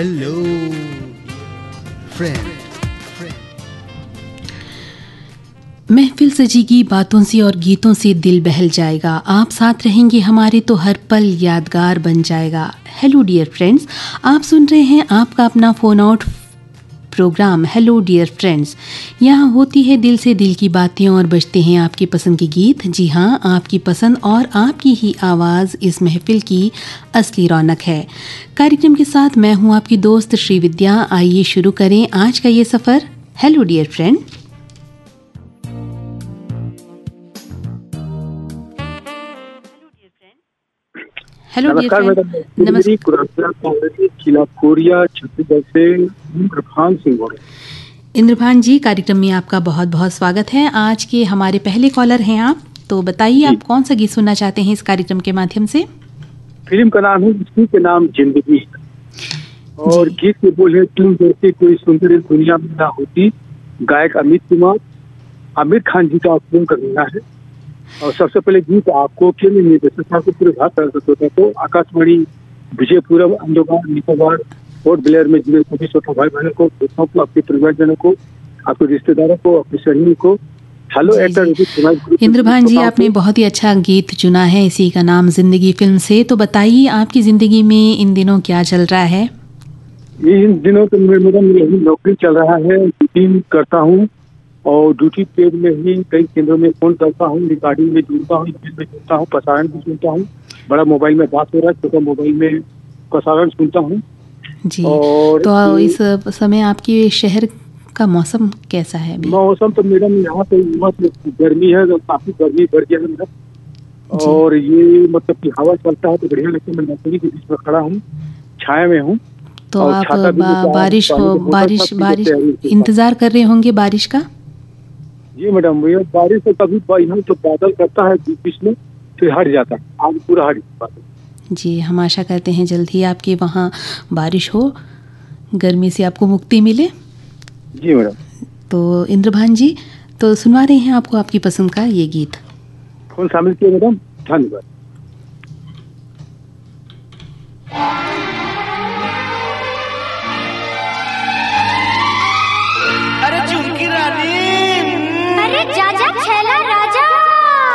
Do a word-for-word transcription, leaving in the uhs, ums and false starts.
Hello friend. महफिल सजेगी बातों से और गीतों से दिल बहल जाएगा। आप साथ रहेंगे हमारे तो हर पल यादगार बन जाएगा। हेलो डियर फ्रेंड्स, आप सुन रहे हैं आपका अपना phone out programme hello dear friends. यहाँ होती है दिल से दिल की बातें और बजते हैं आपकी पसंद के गीत। जी हाँ, आपकी पसंद और आपकी ही आवाज़ इस महफिल की असली रौनक है। कार्यक्रम के साथ मैं हूँ आपकी दोस्त श्री विद्या। आइए शुरू करें आज का ये सफ़र। Hello dear friend. Hello dear नमस्कार मैडम, फ्रेंड। नमस्कार जिला कोरिया छत्तीसगढ़ से इंद्रभान सिंह बोल रहे हैं। इंद्रभान जी, कार्यक्रम में आपका बहुत बहुत स्वागत है। आज के हमारे पहले कॉलर हैं आप, तो बताइए आप कौन सा गीत सुनना चाहते हैं इस कार्यक्रम के माध्यम से। फिल्म का नाम है इसी के नाम जिंदगी है और गीत के बोल है तुम जैसे कोई सुंदर इस दुनिया में ना होती। गायक अमित कुमार, आमिर खान जी का फिल्म का गाना है। और सबसे पहले गीत आपको के लिए निर्देशक को पूरे भारत प्रदर्शित होता है तो आकाशवाणी विजयपुरम अंडोबार निकोबार पोर्ट ब्लेयर में जुड़े सभी छोटे भाई बहनों को, दोस्तों को, आपके परिवारजनों को, आपके रिश्तेदारों को, अपने सहयोगियों को हेलो एक्टर। इंद्रभान जी, आपने बहुत ही अच्छा गीत चुना है, इसी का नाम जिंदगी फिल्म से। तो बताइए आपकी जिंदगी में इन दिनों क्या चल रहा है। इन दिनों तो मैडम यही नौकरी चल रहा है, ड्यूटी करता हूँ और ड्यूटी पेड में ही कई केंद्रों में फोन करता हूँ, रिकॉर्डिंग में जुड़ता हूँ, में जुड़ता हूँ, प्रसारण भी सुनता हूँ। बड़ा मोबाइल में बात हो रहा है, छोटा मोबाइल में प्रसारण सुनता हूँ जी। और तो इस समय आपके शहर का मौसम कैसा है अभी? मौसम तो मैडम यहाँ पे गर्मी है, तो काफी गर्मी बढ़ गया है और ये मतलब कि हवा चलता है तो बढ़िया लगता है। मैं नौकरी के बीच में खड़ा हूँ, छाया में हूँ। तो आप बा, बारिश हो बारिश बारिश इंतजार कर रहे होंगे बारिश का। जी मैडम, ये बारिश तो कभी यहाँ तो बादल करता है बीच बीच में, फिर हट जाता है, आज पूरा हट बादल। जी, हम आशा करते हैं जल्द ही आपके वहाँ बारिश हो, गर्मी से आपको मुक्ति मिले। जी मैडम। तो इंद्रभान जी, तो सुनवा रहे हैं आपको आपकी पसंद का ये गीत। फोन शामिल किए मैडम, धन्यवाद।